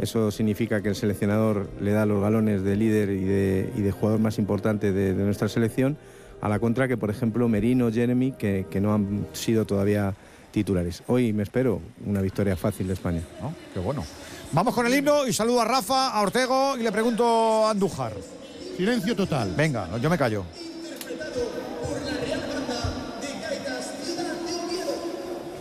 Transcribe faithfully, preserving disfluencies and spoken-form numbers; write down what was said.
Eso significa que el seleccionador le da los galones de líder y de, y de jugador más importante de, de nuestra selección, a la contra que, por ejemplo, Merino, Jeremy, que, que no han sido todavía titulares. Hoy me espero una victoria fácil de España. ¿No? Qué bueno. Vamos con el himno y saludo a Rafa, a Ortego y le pregunto a Andújar. Silencio total. Venga, yo me callo.